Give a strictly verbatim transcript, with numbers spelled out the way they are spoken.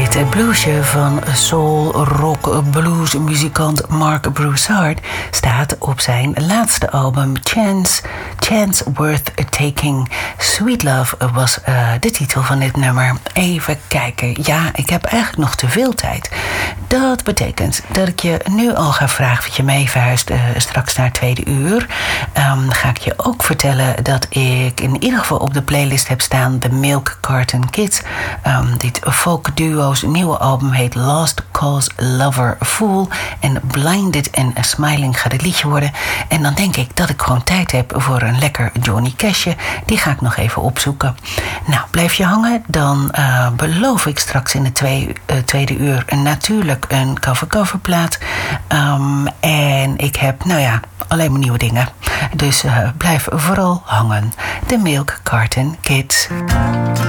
Dit bluesje van soul, rock, blues muzikant Mark Broussard staat op zijn laatste album Chance, Chance Worth Taking. Sweet Love was uh, de titel van dit nummer. Even kijken. Ja, ik heb eigenlijk nog te veel tijd. Dat betekent dat ik je nu al ga vragen of je mee verhuist uh, straks naar het tweede uur. Um, ga ik je ook vertellen dat ik in ieder geval op de playlist heb staan The Milk Carton Kids. Um, dit folk duo's nieuwe album heet Lost Cause Lover Fool. En Blinded and Smiling gaat het liedje worden. En dan denk ik dat ik gewoon tijd heb voor een lekker Johnny Cashje. Die ga ik nog even opzoeken. Nou, blijf je hangen. Dan uh, beloof ik straks in de twee, uh, tweede uur natuurlijk een cover-cover plaat. Um, en ik heb, nou ja, alleen maar nieuwe dingen. Dus uh, blijf vooral hangen. De Milk Carton Kids.